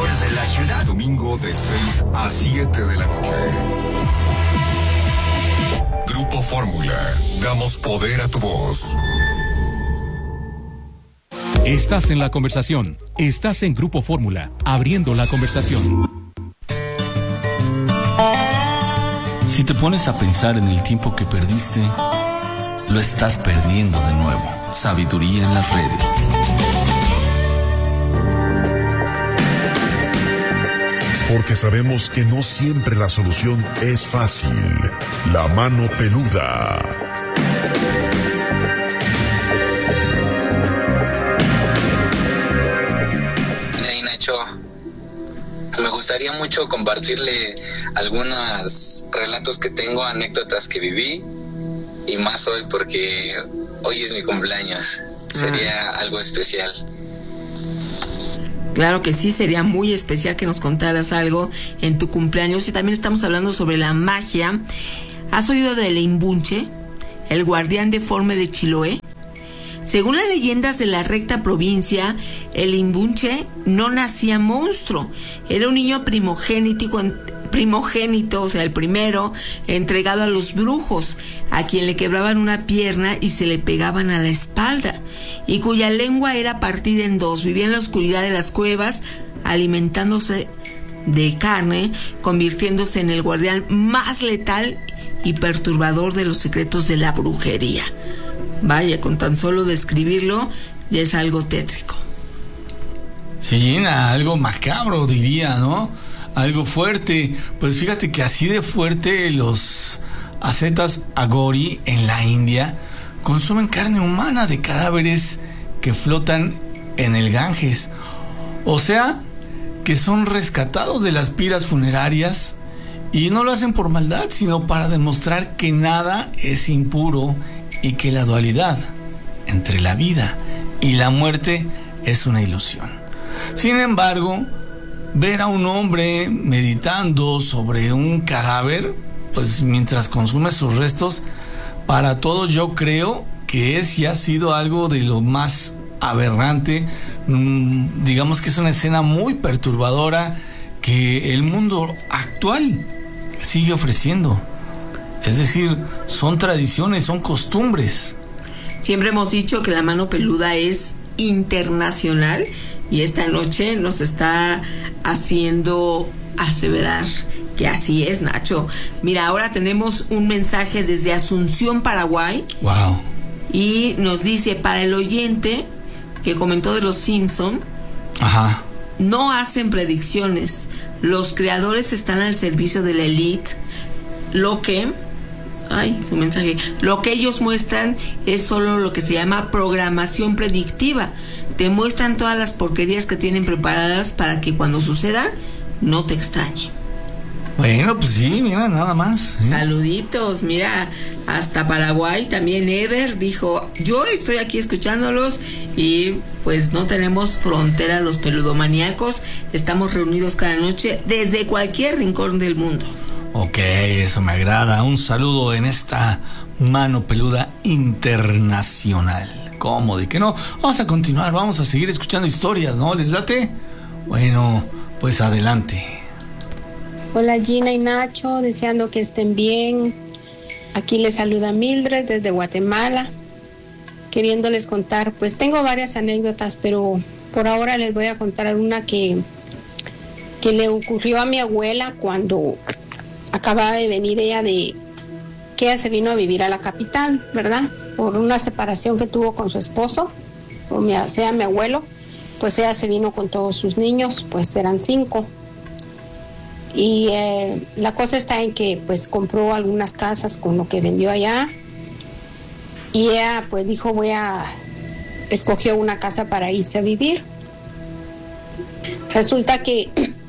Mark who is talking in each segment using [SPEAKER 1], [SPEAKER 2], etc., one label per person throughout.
[SPEAKER 1] mejores de la ciudad.
[SPEAKER 2] Domingo de 6 a 7 de la noche. Grupo Fórmula. Damos poder a tu voz.
[SPEAKER 3] Estás en la conversación. Estás en Grupo Fórmula, abriendo la conversación.
[SPEAKER 4] Si te pones a pensar en el tiempo que perdiste, lo estás perdiendo de nuevo. Sabiduría en las redes.
[SPEAKER 5] Porque sabemos que no siempre la solución es fácil. La mano peluda.
[SPEAKER 6] Hey Nacho, me gustaría mucho compartirle algunos relatos que tengo, anécdotas que viví, y más hoy porque hoy es mi cumpleaños. Sería algo especial.
[SPEAKER 7] Claro que sí, sería muy especial que nos contaras algo en tu cumpleaños. Y también estamos hablando sobre la magia. ¿Has oído del Imbunche, el guardián deforme de Chiloé? Según las leyendas de la recta provincia, el Imbunche no nacía monstruo. Era un niño primogénito, o sea, el primero, entregado a los brujos, a quien le quebraban una pierna y se le pegaban a la espalda, y cuya lengua era partida en dos. Vivía en la oscuridad de las cuevas, alimentándose de carne, convirtiéndose en el guardián más letal y perturbador de los secretos de la brujería. Vaya, con tan solo describirlo ya es algo tétrico.
[SPEAKER 4] Sí, algo macabro diría, ¿no? Algo fuerte. Pues fíjate que así de fuerte los ascetas Aghori en la India consumen carne humana de cadáveres que flotan en el Ganges. O sea, que son rescatados de las piras funerarias, y no lo hacen por maldad, sino para demostrar que nada es impuro y que la dualidad entre la vida y la muerte es una ilusión. Sin embargo, ver a un hombre meditando sobre un cadáver, pues mientras consume sus restos, para todos yo creo que es y ha sido algo de lo más aberrante. Digamos que es una escena muy perturbadora que el mundo actual sigue ofreciendo. Es decir, son tradiciones, son costumbres.
[SPEAKER 7] Siempre hemos dicho que la mano peluda es internacional, y esta noche nos está haciendo aseverar que así es, Nacho. Mira, ahora tenemos un mensaje desde Asunción, Paraguay.
[SPEAKER 4] Wow.
[SPEAKER 7] Y nos dice, para el oyente que comentó de los Simpson,
[SPEAKER 4] ajá,
[SPEAKER 7] no hacen predicciones. Los creadores están al servicio de la élite. Su mensaje. Lo que ellos muestran es solo lo que se llama programación predictiva. Te muestran todas las porquerías que tienen preparadas para que cuando suceda no te extrañe.
[SPEAKER 4] Bueno, pues sí, mira, nada más.
[SPEAKER 7] Saluditos, mira, hasta Paraguay también. Ever dijo, yo estoy aquí escuchándolos, y pues no tenemos frontera los peludomaníacos. Estamos reunidos cada noche desde cualquier rincón del mundo.
[SPEAKER 4] Ok, eso me agrada. Un saludo en esta mano peluda internacional. ¿Cómo de que no? Vamos a continuar, vamos a seguir escuchando historias, ¿no? ¿Les late? Bueno, pues adelante.
[SPEAKER 8] Hola Gina y Nacho, deseando que estén bien. Aquí les saluda Mildred desde Guatemala, queriéndoles contar, pues tengo varias anécdotas, pero por ahora les voy a contar una que le ocurrió a mi abuela cuando acababa de venir que ella se vino a vivir a la capital, ¿verdad? Por una separación que tuvo con su esposo, mi abuelo, pues ella se vino con todos sus niños, pues eran 5. Y la cosa está en que pues compró algunas casas con lo que vendió allá, y ella pues dijo escogió una casa para irse a vivir. Resulta que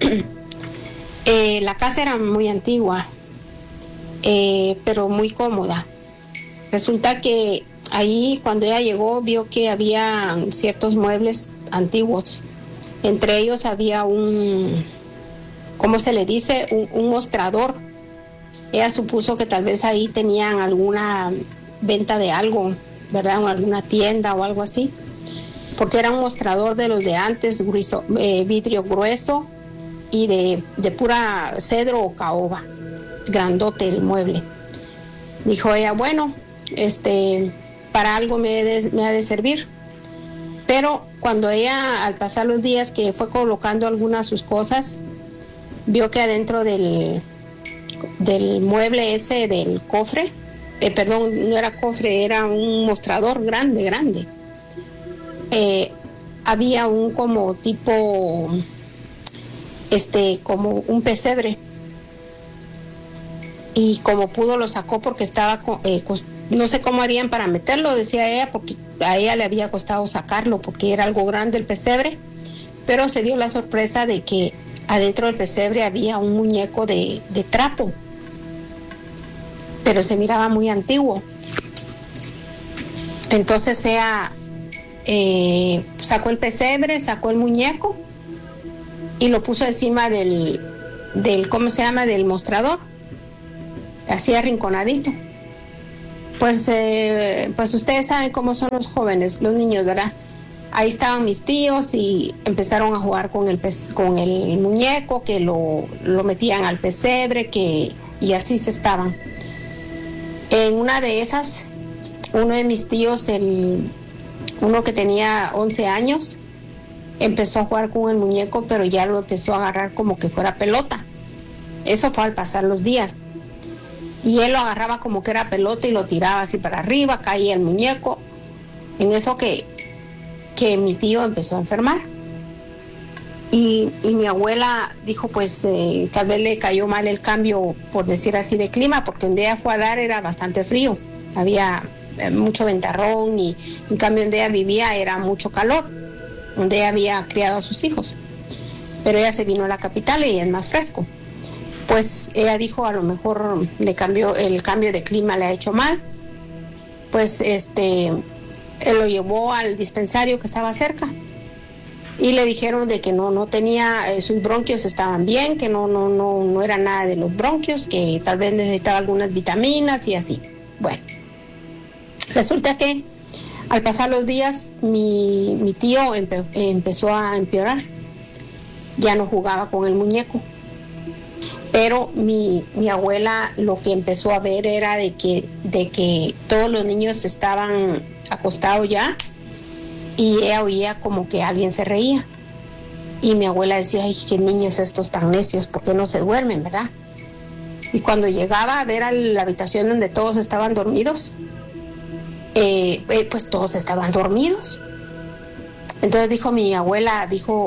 [SPEAKER 8] la casa era muy antigua, pero muy cómoda. Resulta que ahí cuando ella llegó vio que había ciertos muebles antiguos. Entre ellos había ¿cómo se le dice? Un mostrador. Ella supuso que tal vez ahí tenían alguna venta de algo, ¿verdad? O alguna tienda o algo así. Porque era un mostrador de los de antes, vidrio grueso, y de pura cedro o caoba, grandote el mueble. Dijo ella, bueno, para algo me ha de servir. Pero cuando ella, al pasar los días que fue colocando algunas de sus cosas, vio que adentro del mueble ese, del cofre, perdón, no era cofre, era un mostrador grande, había un como tipo, como un pesebre. Y como pudo lo sacó porque estaba, no sé cómo harían para meterlo, decía ella, porque a ella le había costado sacarlo porque era algo grande el pesebre, pero se dio la sorpresa de que adentro del pesebre había un muñeco de trapo, pero se miraba muy antiguo. Entonces ella sacó el pesebre, sacó el muñeco y lo puso encima del ¿cómo se llama?, del mostrador, así arrinconadito. Pues ustedes saben cómo son los jóvenes, los niños, ¿verdad? Ahí estaban mis tíos y empezaron a jugar con el muñeco, que lo metían al pesebre, y así se estaban. En una de esas, uno de mis tíos, uno que tenía 11 años, empezó a jugar con el muñeco, pero ya lo empezó a agarrar como que fuera pelota. Eso fue al pasar los días. Y él lo agarraba como que era pelota y lo tiraba así para arriba, caía el muñeco. En eso que mi tío empezó a enfermar. Y mi abuela dijo, pues tal vez le cayó mal el cambio, por decir así, de clima, porque donde ella fue a dar era bastante frío. Había mucho ventarrón y en cambio donde ella vivía era mucho calor, donde ella había criado a sus hijos. Pero ella se vino a la capital y es más fresco. Pues ella dijo, a lo mejor el cambio de clima le ha hecho mal. Pues él lo llevó al dispensario que estaba cerca y le dijeron de que no tenía, sus bronquios estaban bien, que no era nada de los bronquios, que tal vez necesitaba algunas vitaminas y así. Bueno, resulta que al pasar los días mi tío empezó a empeorar, ya no jugaba con el muñeco. Pero mi abuela lo que empezó a ver era de que todos los niños estaban acostados ya y ella oía como que alguien se reía. Y mi abuela decía, ay, qué niños estos tan necios, ¿por qué no se duermen, verdad? Y cuando llegaba a ver a la habitación donde todos estaban dormidos, pues todos estaban dormidos. Entonces dijo mi abuela,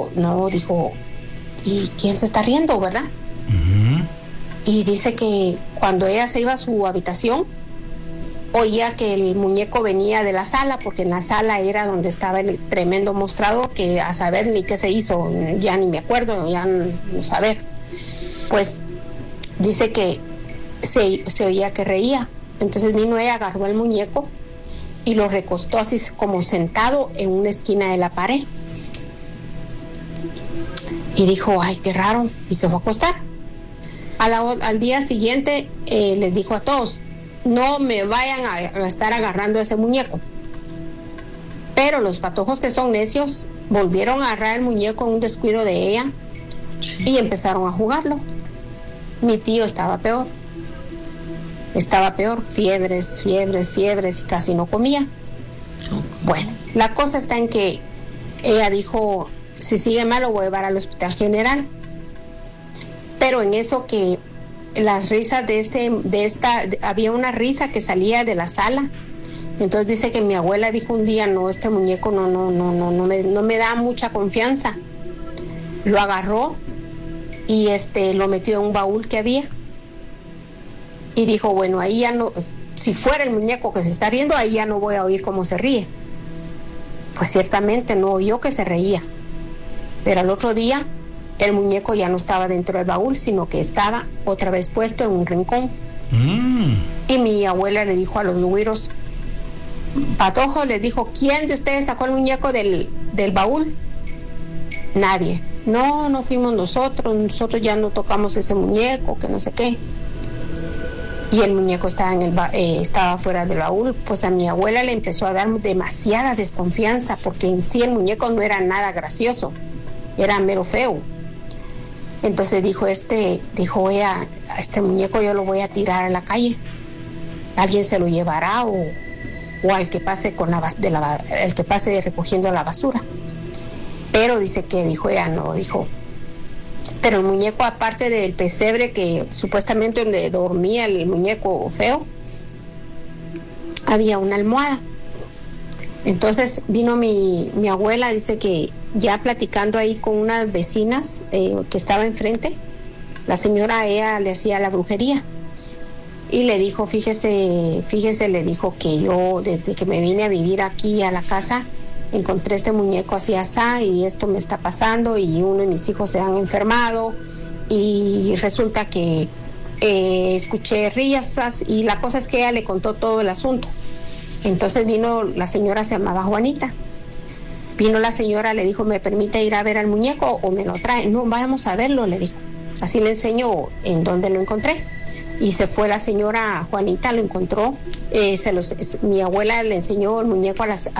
[SPEAKER 8] ¿y quién se está riendo, verdad? Y dice que cuando ella se iba a su habitación, oía que el muñeco venía de la sala, porque en la sala era donde estaba el tremendo mostrador, que a saber ni qué se hizo, ya ni me acuerdo, ya no saber. Pues dice que se oía que reía. Entonces vino ella, agarró el muñeco y lo recostó así como sentado en una esquina de la pared. Y dijo, ay, qué raro, y se fue a acostar. Al día siguiente les dijo a todos, no me vayan a estar agarrando ese muñeco. Pero los patojos que son necios volvieron a agarrar el muñeco en un descuido de ella, sí, y empezaron a jugarlo. Mi tío estaba peor, fiebres y casi no comía. Okay. Bueno, la cosa está en que ella dijo, si sigue mal lo voy a llevar al hospital general. Pero en eso que las risas había una risa que salía de la sala. Entonces dice que mi abuela dijo un día, no, este muñeco no me da mucha confianza. Lo agarró y lo metió en un baúl que había. Y dijo, bueno, ahí ya no, si fuera el muñeco que se está riendo, ahí ya no voy a oír cómo se ríe. Pues ciertamente no oyó que se reía. Pero al otro día el muñeco ya no estaba dentro del baúl, sino que estaba otra vez puesto en un rincón. Y mi abuela le dijo a los güiros, patojos, les dijo, ¿quién de ustedes sacó el muñeco del baúl? Nadie. No fuimos nosotros ya no tocamos ese muñeco, que no sé qué. Y el muñeco estaba fuera del baúl. Pues a mi abuela le empezó a dar demasiada desconfianza, porque en sí el muñeco no era nada gracioso, era mero feo. Entonces dijo ella, a este muñeco yo lo voy a tirar a la calle. Alguien se lo llevará o al que pase el que pase recogiendo la basura. Pero dijo ella, no, dijo. Pero el muñeco, aparte del pesebre que supuestamente donde dormía el muñeco feo, había una almohada. Entonces vino mi abuela, dice que ya platicando ahí con unas vecinas que estaba enfrente, la señora ella le hacía la brujería y le dijo, fíjese, le dijo que yo desde que me vine a vivir aquí a la casa encontré este muñeco así asá y esto me está pasando y uno de mis hijos se han enfermado y resulta que escuché risas y la cosa es que ella le contó todo el asunto. Entonces vino, la señora se llamaba Juanita, vino la señora, le dijo, ¿me permite ir a ver al muñeco o me lo trae? No, vamos a verlo, le dijo. Así le enseñó en dónde lo encontré. Y se fue la señora Juanita, lo encontró. Mi abuela le enseñó el muñeco a